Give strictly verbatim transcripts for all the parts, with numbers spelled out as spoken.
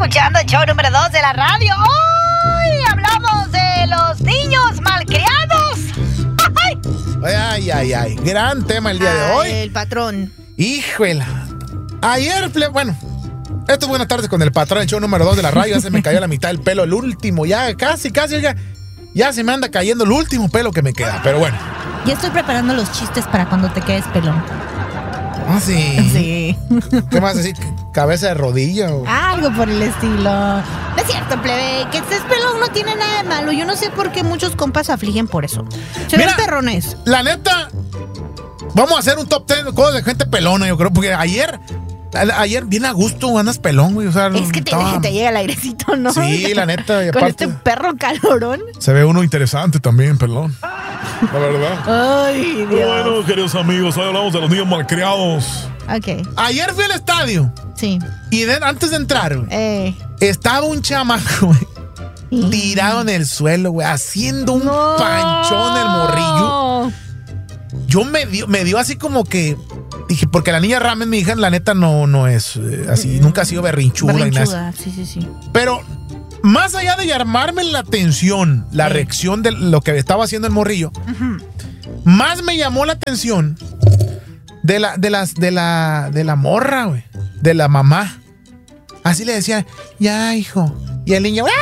escuchando el show número dos de la radio. Hoy hablamos de los niños malcriados. Ay, ay, ay, ay. Gran tema el día de hoy. El patrón. Híjole. Ayer, bueno, esto es Buenas Tardes con el Patrón, el show número dos de la radio. Ya se me cayó la mitad del pelo, el último, ya casi, casi, ya, ya se me anda cayendo el último pelo que me queda, pero bueno. Ya estoy preparando los chistes para cuando te quedes pelón. Ah, sí. Sí. ¿Qué más decir? ¿Cabeza de rodilla? O... Algo por el estilo. No es cierto, plebe. Que estés pelón no tiene nada de malo. Yo no sé por qué muchos compas se afligen por eso. Se ven perrones. La neta, vamos a hacer un top ten de cosas de gente pelona, yo creo, porque ayer... Ayer bien a gusto andas pelón, güey. O sea, es que te, estaba... te llega el airecito, ¿no? Sí, la neta. Y con aparte, este perro calorón. Se ve uno interesante también, pelón. La verdad. Ay, Dios. Bueno, queridos amigos, hoy hablamos de los niños malcriados. Ok. Ayer fui al estadio. Sí. Y de, antes de entrar, güey, eh. estaba un chamaco, güey, sí. tirado en el suelo, güey, haciendo un no. panchón el morrillo. Yo me dio, me dio así como que... Dije, porque la niña Ramen, mi hija, la neta no, no es eh, así, mm. nunca ha sido berrinchuda. Berrinchuda, y nada. sí, sí, sí. Pero más allá de llamarme la atención, la sí. reacción de lo que estaba haciendo el morrillo, uh-huh. más me llamó la atención de la, de las, de la, de la morra, güey, de la mamá. Así le decía, ya, hijo. Y el niño,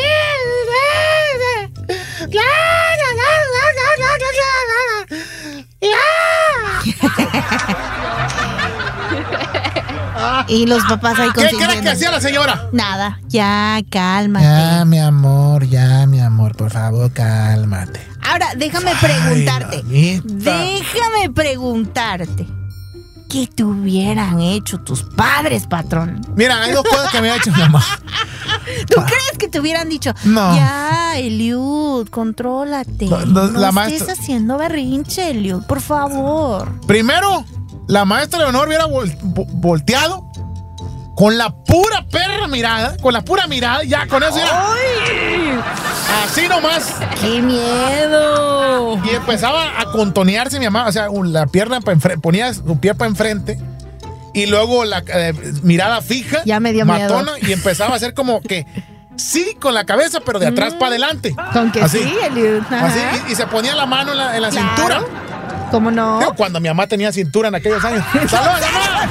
y los papás ahí ¿Qué crees que hacía la señora? Nada, ya, cálmate. Ya, mi amor, ya, mi amor, por favor, cálmate. Ahora, déjame preguntarte. Ay, déjame preguntarte. ¿Qué te hubieran hecho tus padres, patrón? Mira, hay dos cosas que me ha hecho mi mamá. ¿Tú ah. crees que te hubieran dicho? No. Ya, Eliud, contrólate. No, no, no la estés maestra... haciendo berrinche, Eliud, por favor. Primero, la maestra Leonor hubiera vol- volteado con la pura perra mirada, con la pura mirada, ya con eso era. ¡Ay! Así nomás. ¡Qué miedo! Y empezaba a contonearse mi mamá, o sea, la pierna para enfrente, ponía su pie para enfrente y luego la eh, mirada fija, ya me dio matona, miedo. Y empezaba a hacer como que sí con la cabeza, pero de atrás mm. para adelante. Con que así, sí, Eliud. Así, y, y se ponía la mano en la, en la claro. cintura. ¿Cómo no? Pero cuando mi mamá tenía cintura en aquellos años. ¡Saludos, mamá!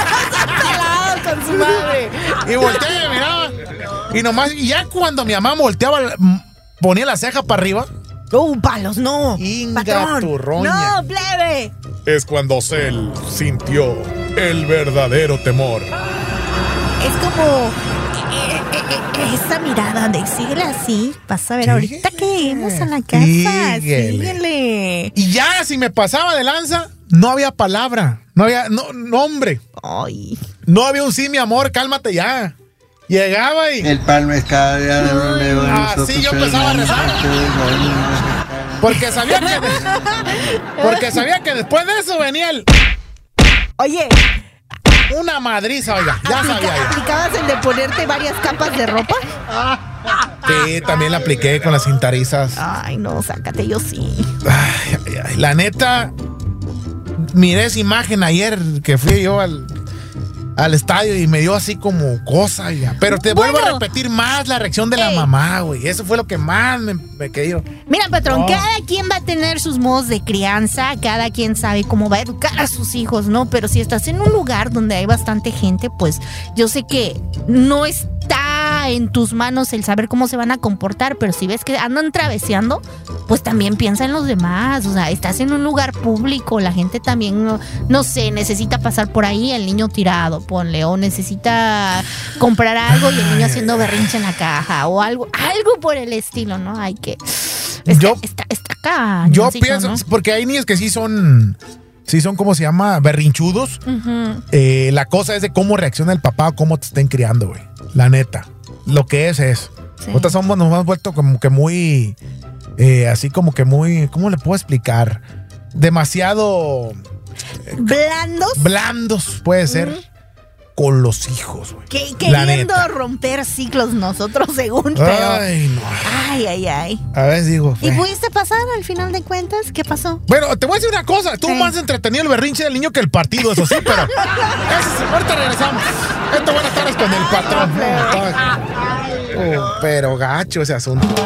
Con su madre. Y volteé, miraba. Y nomás, y ya cuando mi mamá volteaba, ponía la ceja para arriba. ¡Uh, palos, no! ¡Inga tu roña! ¡No, plebe! Es cuando Cell sintió el verdadero temor. Es como eh, eh, esa mirada de síguele así. Vas a ver, síguele. Ahorita que lleguemos a la casa. Síguele. síguele. Y ya, si me pasaba de lanza, no había palabra. No había no, nombre. Ay. No había un sí, mi amor, cálmate ya. Llegaba y... El pan no es cada día de un león. Así yo empezaba a rezar. Porque sabía que... Porque sabía que después de eso venía el... Oye... Una madriza, oiga, ya ¿Aplica, sabía. Ya. ¿Aplicabas el de ponerte varias capas de ropa? Sí, también la apliqué con las cintarizas. Ay, no, sácate, yo sí. Ay, ay, ay. La neta, miré esa imagen ayer que fui yo al, al estadio y me dio así como cosa, ya. Pero te bueno, vuelvo a repetir más la reacción de la ey. mamá, güey. Eso fue lo que más me, me quedó. Mira, patrón, oh. cada quien va a tener sus modos de crianza, cada quien sabe cómo va a educar a sus hijos, ¿no? Pero si estás en un lugar donde hay bastante gente, pues yo sé que no está en tus manos el saber cómo se van a comportar, pero si ves que andan traveseando, pues también piensa en los demás. O sea, estás en un lugar público, la gente también, no, no sé, necesita pasar por ahí, el niño tirado, ponle, o necesita comprar algo y el niño haciendo berrinche en la caja, o algo, algo por el estilo, ¿no? Hay que... Está, yo, está, está acá. Yo pienso, ¿no? Porque hay niños que sí son... Sí, son, ¿cómo se llama? Berrinchudos. Uh-huh. Eh, la cosa es de cómo reacciona el papá o cómo te estén criando, güey. La neta. Lo que es, es. Sí. Nosotros somos, nos hemos vuelto como que muy... Eh, así como que muy... ¿Cómo le puedo explicar? Demasiado... Eh, ¿Blandos? Blandos, puede ser. Uh-huh. Con los hijos, güey. Que, queriendo romper ciclos nosotros, según, pero... Ay, no. Ay, ay, ay. A ver, digo... ¿Y pudiste pasar al final de cuentas? ¿Qué pasó? Bueno, te voy a decir una cosa. Estuvo sí. más entretenido el berrinche del niño que el partido, eso sí, pero... Eso sí, ahorita regresamos. Esto, Buenas Tardes con el patrón. Oh, pero gacho ese asunto.